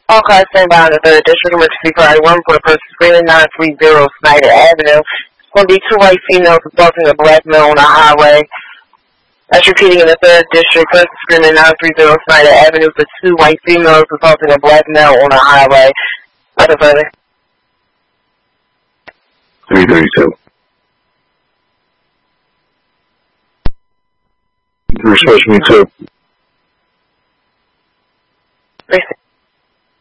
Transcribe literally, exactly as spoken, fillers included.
Okay, stand by in the third district, emergency priority one for a person screaming nine three zero Snyder Avenue. It's going to be two white females assaulting a black male on a highway. That's repeating in the third district, person screaming nine three zero Snyder Avenue for two white females assaulting a black male on a highway. Other further. three thirty-two. You're supposed to be two.